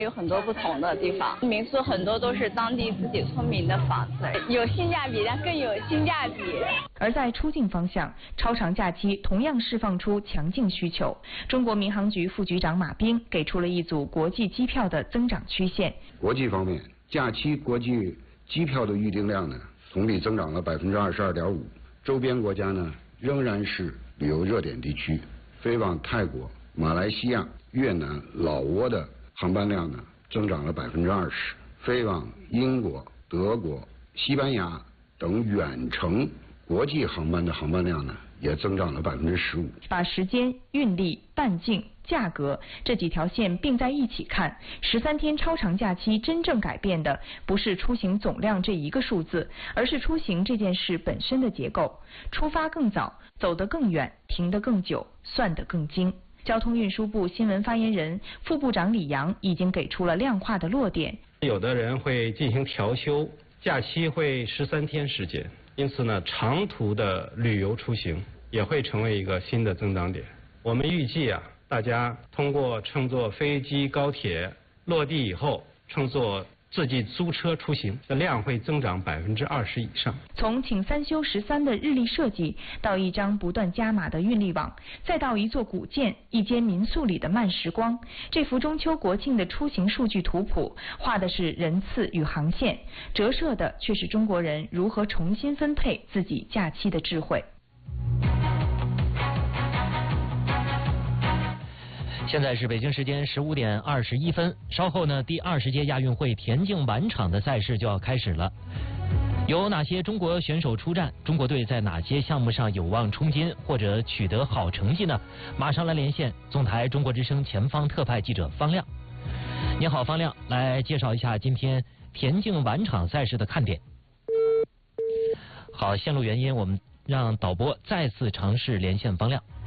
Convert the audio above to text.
有很多不同的地方，民宿很多都是当地自己村民的房子，有性价比，但更有性价比。 而在出境方向，超长假期同样释放出强劲需求。中国民航局副局长马斌给出了一组国际机票的增长曲线。 国际方面，假期国际机票的预订量呢，同比增长了22.5%。周边国家呢，仍然是旅游热点地区，飞往泰国、马来西亚、越南、老挝的航班量呢增长了20%，飞往英国、德国、西班牙等远程国际航班的航班量呢也增长了15%。 把时间、运力、半径、价格这几条线并在一起看，13天超长假期真正改变的不是出行总量这一个数字，而是出行这件事本身的结构。出发更早，走得更远，停得更久，算得更精。交通运输部新闻发言人、副部长李阳已经给出了量化的落点。 有的人会进行调休，假期会13天时间，因此呢，长途的旅游出行也会成为一个新的增长点。我们预计大家通过乘坐飞机、高铁落地以后，乘坐自己租车出行的量会增长20%以上。 从请3休13的日历设计，到一张不断加码的运力网，再到一座古建、一间民宿里的慢时光，这幅中秋国庆的出行数据图谱，画的是人次与航线，折射的却是中国人如何重新分配自己假期的智慧。 现在是北京时间15点21分，稍后呢，第20届亚运会田径晚场的赛事就要开始了。有哪些中国选手出战？中国队在哪些项目上有望冲金或者取得好成绩呢？马上来连线总台中国之声前方特派记者方亮。你好，方亮，来介绍一下今天田径晚场赛事的看点。好，线路原因，我们让导播再次尝试连线方亮。